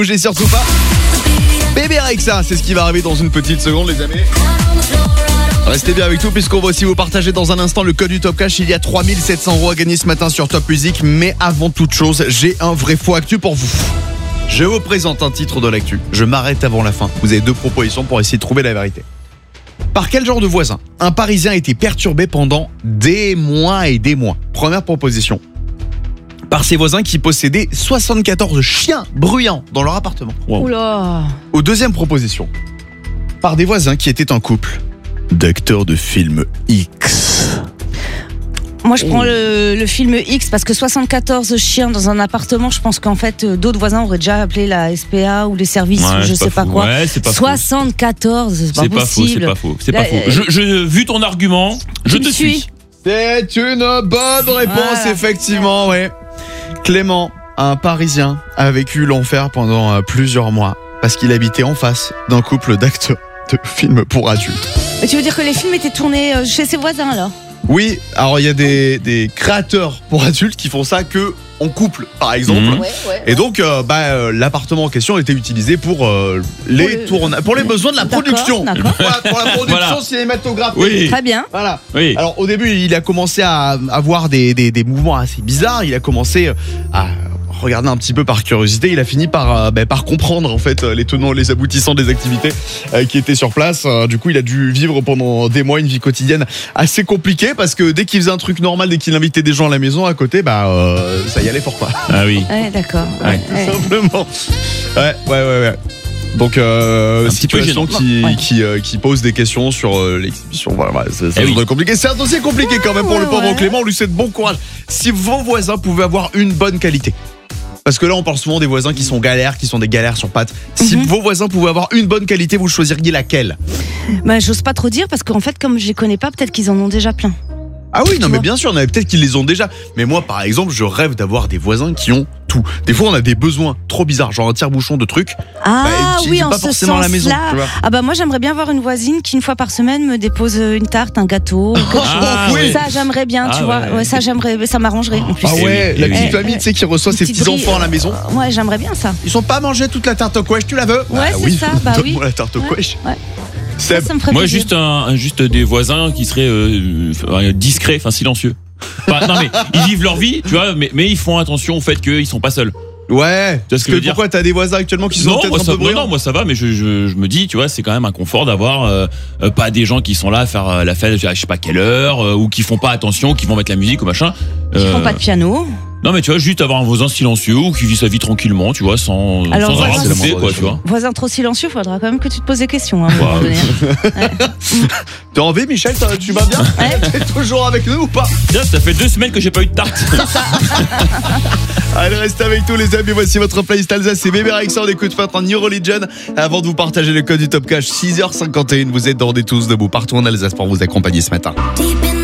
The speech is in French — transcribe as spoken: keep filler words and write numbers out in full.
Bougez surtout pas. Bébé Rexha, c'est ce qui va arriver dans une petite seconde, les amis. Restez bien avec nous puisqu'on va aussi vous partager dans un instant le code du Top Cash. Il y a trois mille sept cents euros à gagner ce matin sur Top Music. Mais avant toute chose, j'ai un vrai faux actu pour vous. Je vous présente un titre de l'actu. Je m'arrête avant la fin. Vous avez deux propositions pour essayer de trouver la vérité. Par quel genre de voisin un Parisien a été perturbé pendant des mois et des mois? Première proposition. Par ses voisins qui possédaient soixante-quatorze chiens bruyants dans leur appartement. Wow. Oula. Aux deuxième proposition. Par des voisins qui étaient un couple d'acteurs de films X. Moi, je prends le, le film X parce que soixante-quatorze chiens dans un appartement, je pense qu'en fait, euh, d'autres voisins auraient déjà appelé la S P A ou les services, Ouais, ou je c'est sais pas pas faux. quoi. Ouais, c'est pas faux. soixante-quatorze, c'est pas C'est pas faux, c'est possible. pas faux. C'est Là, pas faux. euh, Je, je, vu ton argument, je Tu te me suis. suis. C'est une bonne réponse, Voilà. effectivement, ouais. Clément, un Parisien, a vécu l'enfer pendant euh, plusieurs mois parce qu'il habitait en face d'un couple d'acteurs de films pour adultes. Mais tu veux dire que les films étaient tournés euh, chez ses voisins alors? Oui, alors il y a des, des créateurs pour adultes qui font ça que en couple, par exemple. Mhm. Ouais, ouais. Et donc, euh, bah, euh, l'appartement en question était utilisé pour euh, les Pour le- tournages, pour les besoins de la D'accord, production. d'accord. Voilà, pour la production Voilà. cinématographique. Oui. Très bien. Voilà. Oui. Alors au début, il a commencé à avoir des, des, des mouvements assez bizarres. Il a commencé à regarder un petit peu par curiosité. Il a fini par, euh, bah, par comprendre en fait les tenants, les aboutissants des activités euh, qui étaient sur place. Euh, du coup, il a dû vivre pendant des mois une vie quotidienne assez compliquée parce que dès qu'il faisait un truc normal, dès qu'il invitait des gens à la maison à côté, bah euh, ça y allait fort pas. Ah oui. Ouais, d'accord. Ouais. Ouais. Simplement. Ouais, ouais, ouais, ouais. Donc, euh, Un petit peu situation gênant. qui, Ouais. qui, euh, qui pose des questions sur euh, l'exhibition. Voilà, voilà, c'est c'est Eh oui. compliqué. C'est un dossier compliqué quand même pour Ouais, le pauvre ouais. Clément. On lui souhaite bon courage. Si vos voisins pouvaient avoir une bonne qualité. Parce que là, on parle souvent des voisins qui sont galères, qui sont des galères sur pattes. Si Mhm. vos voisins pouvaient avoir une bonne qualité, vous choisiriez laquelle? Bah, j'ose pas trop dire parce qu'en fait, comme je les connais pas, peut-être qu'ils en ont déjà plein. Ah oui, non, Tu mais vois. bien sûr, non, mais peut-être qu'ils les ont déjà. Mais moi, par exemple, je rêve d'avoir des voisins qui ont tout. Des fois, on a des besoins trop bizarres, genre un tire-bouchon de trucs. Ah Bah, oui, j'ai en pas ce forcément à la maison, sens-là. tu vois. Ah bah moi, j'aimerais bien avoir une voisine qui une fois par semaine me dépose une tarte, un gâteau, quelque chose. Ah, oui. Ça, j'aimerais bien, tu Ah, vois. ouais. Ouais, ça, j'aimerais, ça m'arrangerait en plus. Ah Eh ouais, oui, la eh petite oui. famille, tu sais, qui reçoit ses Petite petits enfants à la grille, maison. euh, Ouais, j'aimerais bien ça. Ils sont pas mangés toute la tarte au quiche, tu la veux? Ouais, c'est ça, bah oui. Donne-moi la tarte au Ouais, quiche. ouais. Seb. Ça, ça me ferait Moi, plaisir. juste un, juste des voisins qui seraient euh, euh, discrets, enfin silencieux. Enfin, non mais ils vivent leur vie, tu vois, mais, mais ils font attention au fait qu'ils sont pas seuls. Ouais. Tu vois ce Parce que que je veux dire? pourquoi t'as des voisins actuellement qui sont Non, peut-être moi, un ça, peu non, bruyants? non, moi ça va, mais je, je, je me dis, tu vois, c'est quand même un confort d'avoir euh, euh, pas des gens qui sont là à faire euh, la fête à je sais pas quelle heure, euh, ou qui font pas attention, qui vont mettre la musique ou machin. Ils Euh, font pas de piano. Non mais tu vois, juste avoir un voisin silencieux ou qui vit sa vie tranquillement, tu vois, sans, Alors, sans voilà, avoir c'est à la couper, moindre quoi, des tu vois. Voisin trop silencieux, faudra quand même que tu te poses des questions. Hein, à un moment Ouais. donné. T'as envie, Michel? t'as- Tu vas bien? Ouais. T'es toujours avec nous ou pas? Tiens, ça fait deux semaines que j'ai pas eu de tarte. Allez, restez avec nous, les amis. Voici votre playlist Alsace. C'est Bébé Rexha. On écoute maintenant New Religion. Avant de vous partager le code du Top Cash, six heures cinquante et un. Vous êtes dans des tous debout partout en Alsace pour vous accompagner ce matin.